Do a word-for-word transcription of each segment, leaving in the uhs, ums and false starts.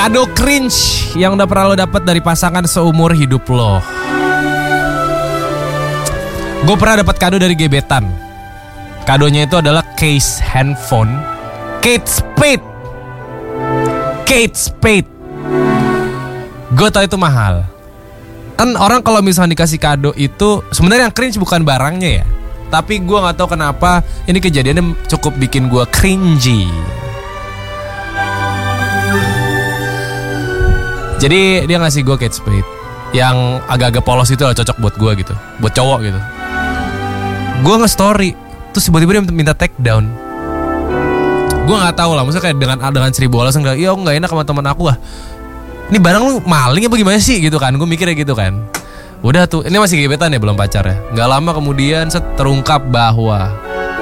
Kado cringe yang udah pernah lo dapet dari pasangan seumur hidup lo. Gue pernah dapat kado dari gebetan. Kadonya itu adalah case handphone Kate Spade. Kate Spade. Gue tau itu mahal. Kan orang kalau misalnya dikasih kado itu sebenarnya yang cringe bukan barangnya ya, tapi gue nggak tahu kenapa ini kejadiannya cukup bikin gue cringy. Jadi dia ngasih gue Kate Spade yang agak-agak polos itu lah, cocok buat gue gitu, buat cowok gitu. Gue nge-story, terus tiba-tiba dia minta take down. Gue nggak tahu lah, maksudnya kayak dengan dengan seribu alasan kayak, iya nggak enak sama teman aku lah. Ini barang lu maling apa gimana sih gitu kan? Gue mikirnya gitu kan. Udah tuh, ini masih gebetan ya, belum pacar ya. Gak lama kemudian set, terungkap bahwa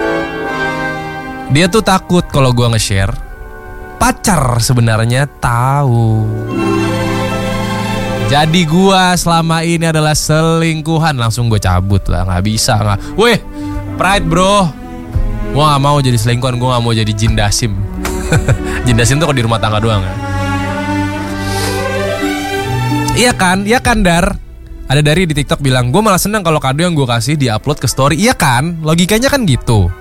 dia tuh takut kalau gue nge-share. Pacar sebenarnya tahu. Jadi gue selama ini adalah selingkuhan. Langsung gue cabut lah, gak bisa gak. Weh, pride bro. Gue gak mau jadi selingkuhan, gue gak mau jadi jin dasim. Jin dasim tuh kalau di rumah tangga doang ya. Iya kan, iya kan Dar. Ada dari di TikTok bilang, gue malah senang kalau kado yang gue kasih di-upload ke story. Iya kan, logikanya kan gitu.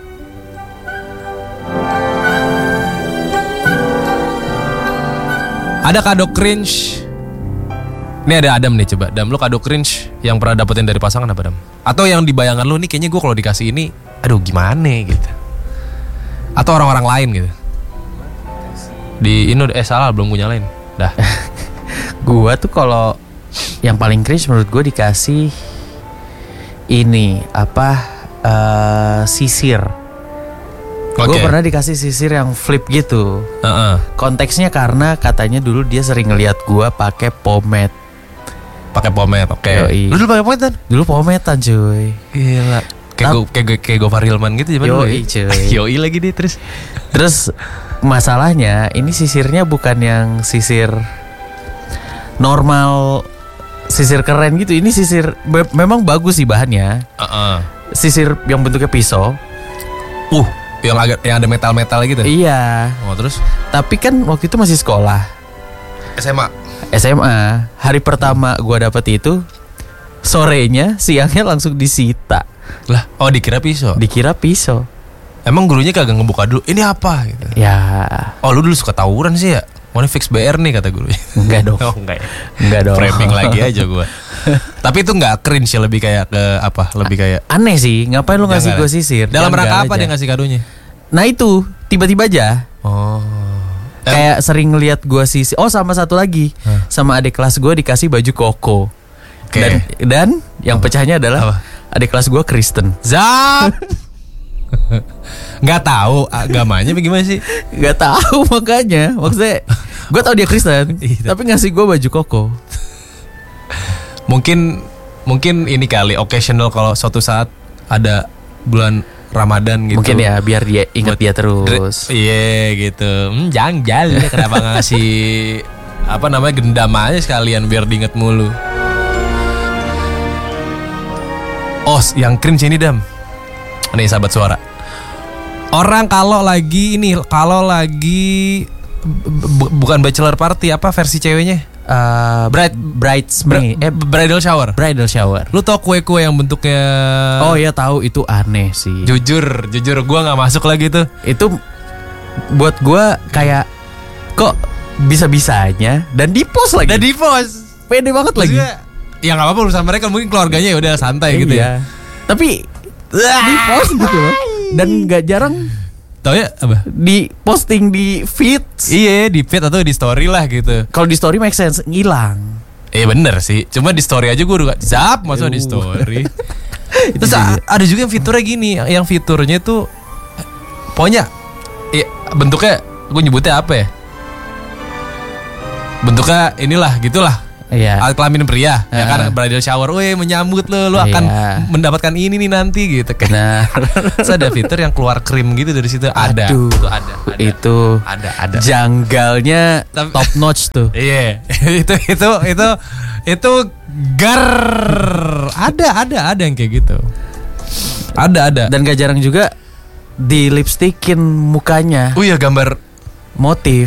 Ada kado cringe. Ini ada Adam nih, coba Dam, lu kado cringe yang pernah dapetin dari pasangan apa Dam? Atau yang dibayangan lu nih kayaknya gue kalau dikasih ini, aduh gimana gitu. Atau orang-orang lain gitu. Di ini eh salah belum gue nyalain. Dah. Gua tuh kalau yang paling cringe menurut gue dikasih ini apa uh, sisir. Okay. Gue pernah dikasih sisir yang flip gitu. Uh-uh. Konteksnya karena katanya dulu dia sering ngeliat gue pakai pomade. Pakai pomade, oke. Okay. Lu dulu pakai pomade kan? Dulu pomadean cuy. Gila. Kayak gue kayak gue kayak Gofar Hilman gitu zaman dulu. Yoi cuy. Yoi lagi deh terus. Terus masalahnya ini sisirnya bukan yang sisir normal, sisir keren gitu. Ini sisir be- memang bagus sih bahannya. Uh-uh. Sisir yang bentuknya pisau. Uh, yang agak yang ada metal-metal gitu. Iya. Oh, terus? Tapi kan waktu itu masih sekolah. S M A. S M A. Hari pertama gua dapet itu, sorenya, siangnya langsung disita. Lah, oh dikira pisau. Dikira pisau. Emang gurunya kagak ngebuka dulu. Ini apa gitu. Ya. Oh, lu dulu suka tawuran sih ya? Mau fix B R nih kata gurunya. Enggak dong. Oh, enggak ya. Enggak dong. Framing lagi aja gue. Tapi itu enggak cringe ya, lebih kayak ke apa? Lebih kayak aneh sih, ngapain lu ngasih gue sisir? Dalam rangka apa aja dia ngasih kadonya? Nah itu, tiba-tiba aja. Oh. Kayak em- sering ngeliat gue sisir. Oh, sama satu lagi. Huh? Sama adik kelas gue dikasih baju koko. Okay. Dan dan yang oh. pecahnya adalah apa? Adik kelas gue Kristen. Zap. Nggak tahu agamanya bagaimana sih? Nggak tahu makanya. Maksudnya gue tahu dia Kristen, tapi ngasih gue baju koko. Mungkin mungkin ini kali occasional kalau suatu saat ada bulan Ramadan gitu. Mungkin ya biar dia ingat dia terus. Iya gitu. Hmm, jangan kenapa nggak ngasih apa namanya gendam aja sekalian biar diinget mulu. Oh, yang cringe ini Dam. Nih sahabat suara. Orang kalau lagi ini, kalau lagi b- bukan bachelor party, apa versi ceweknya? Uh, Bride bridesmaid, eh, bridal shower. Bridal shower. Lu tau kue-kue yang bentuknya? Oh iya tahu, itu aneh sih. Jujur, jujur gue nggak masuk lagi tuh. Itu buat gue kayak kok bisa-bisanya dan di post lagi. Dan di post. Pede banget maksudnya, lagi. Ya nggak apa-apa urusan mereka, mungkin keluarganya ya udah santai eh, gitu iya. ya. Tapi di post gitu loh. Dan gak jarang tau ya apa? Di posting di feed. Iya di feed atau di story lah gitu. Kalau di story make sense, ngilang. Eh bener sih. Cuma di story aja gue udah zap. Maksudnya di story. Terus ada juga yang fiturnya gini. Yang fiturnya tuh pokoknya ya, bentuknya gue nyebutnya apa ya, bentuknya inilah gitulah. Iya. Alat kelamin pria, uh. ya kan bridal shower, weh menyambut lo, lo akan iya. mendapatkan ini nih nanti gitu kan. Nah, terus ada fitur yang keluar krim gitu dari situ. Ada. Aduh, itu ada, ada. Itu ada, ada. Janggalnya top notch tuh. Iya, itu itu itu itu gar. Ada, ada, ada yang kayak gitu. Ada, ada. Dan gak jarang juga di lipstickin mukanya. Oh iya, gambar motif.